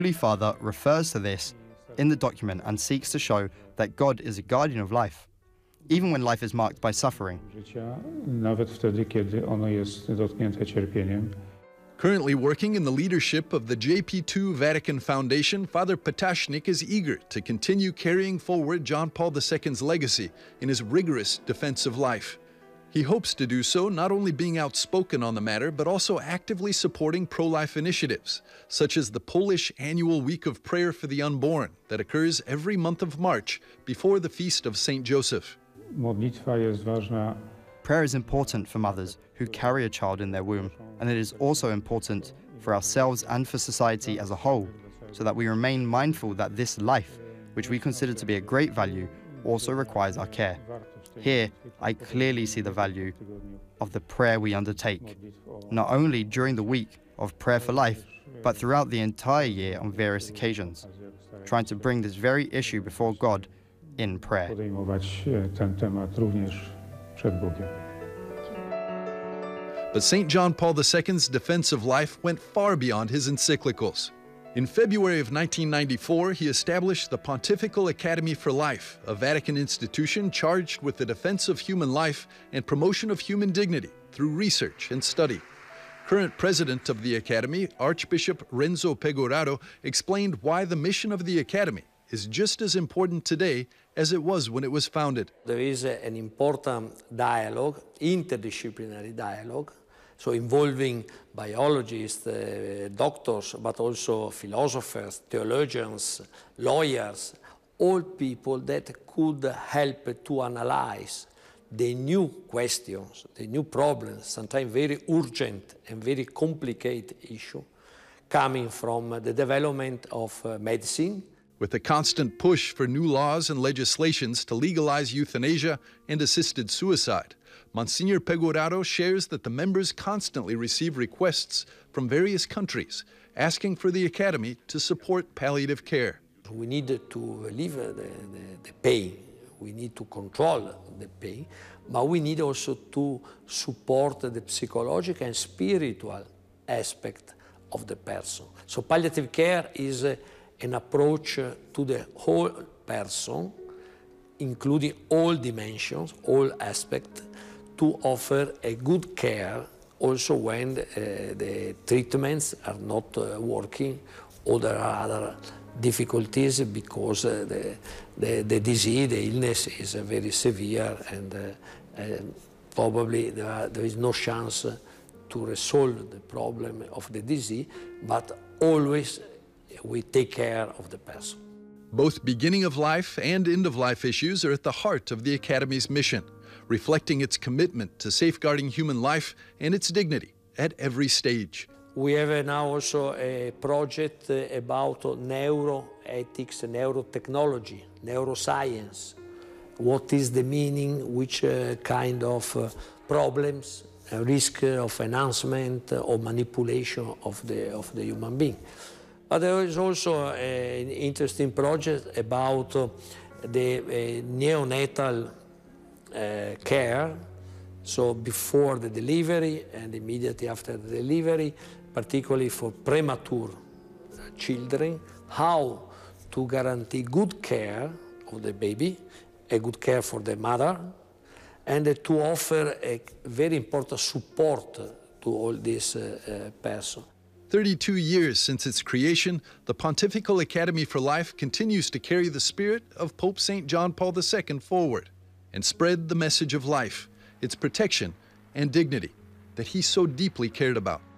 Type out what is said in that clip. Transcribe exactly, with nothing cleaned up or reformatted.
Holy Father refers to this in the document and seeks to show that God is a guardian of life, even when life is marked by suffering. Currently working in the leadership of the J P two Vatican Foundation, Father Potashnik is eager to continue carrying forward John Paul the Second's legacy in his rigorous defense of life. He hopes to do so not only being outspoken on the matter, but also actively supporting pro-life initiatives, such as the Polish Annual Week of Prayer for the Unborn that occurs every month of March before the Feast of Saint Joseph. Prayer is important for mothers who carry a child in their womb, and it is also important for ourselves and for society as a whole, so that we remain mindful that this life, which we consider to be a great value, also requires our care. Here, I clearly see the value of the prayer we undertake, not only during the week of Prayer for Life, but throughout the entire year on various occasions, trying to bring this very issue before God in prayer. But Saint John Paul the Second's defense of life went far beyond his encyclicals. In February of nineteen ninety-four, he established the Pontifical Academy for Life, a Vatican institution charged with the defense of human life and promotion of human dignity through research and study. Current president of the Academy, Archbishop Renzo Pegoraro, explained why the mission of the Academy is just as important today as it was when it was founded. There is an important dialogue, interdisciplinary dialogue, so involving biologists, uh, doctors, but also philosophers, theologians, lawyers, all people that could help to analyze the new questions, the new problems, sometimes very urgent and very complicated issues coming from the development of uh, medicine. With a constant push for new laws and legislations to legalize euthanasia and assisted suicide, Monsignor Pegoraro shares that the members constantly receive requests from various countries asking for the Academy to support palliative care. We need to relieve the, the, the pain, we need to control the pain, but we need also to support the psychological and spiritual aspect of the person. So palliative care is uh, an approach to the whole person, including all dimensions, all aspects, to offer a good care also when uh, the treatments are not uh, working or there are other difficulties because uh, the, the, the disease, the illness is uh, very severe and uh, uh, probably there, are, there is no chance to resolve the problem of the disease, but always we take care of the person. Both beginning of life and end of life issues are at the heart of the Academy's mission, reflecting its commitment to safeguarding human life and its dignity at every stage. We have now also a project about neuroethics, neurotechnology, neuroscience. What is the meaning, which uh, kind of uh, problems, uh, risk of enhancement or manipulation of the, of the human being. But there is also uh, an interesting project about uh, the uh, neonatal uh, care, so before the delivery and immediately after the delivery, particularly for premature children, how to guarantee good care of the baby, a good care for the mother, and uh, to offer a very important support to all these uh, uh, persons. thirty-two years since its creation, the Pontifical Academy for Life continues to carry the spirit of Pope Saint John Paul the Second forward and spread the message of life, its protection and dignity that he so deeply cared about.